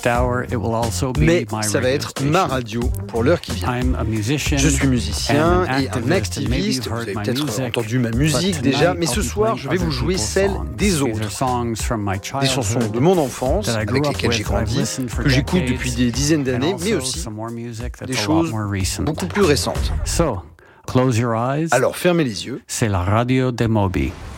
Mais ça va être ma radio pour l'heure qui vient. Je suis musicien et un activiste. Vous avez peut-être entendu ma musique déjà, mais ce soir, je vais vous jouer celle des autres. Des chansons de mon enfance, avec lesquelles j'ai grandi, que j'écoute depuis des dizaines d'années, mais aussi des choses beaucoup plus récentes. Close your eyes. Alors fermez les yeux. C'est la radio de Moby.